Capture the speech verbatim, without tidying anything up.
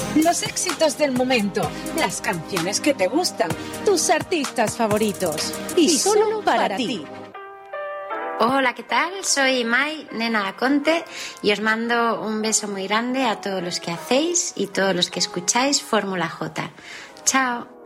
Los éxitos del momento, las canciones que te gustan, tus artistas favoritos. Y, y solo para, para ti. Hola, ¿qué tal? Soy Mai, Nena Conte, y os mando un beso muy grande a todos los que hacéis y todos los que escucháis Fórmula J. Chao.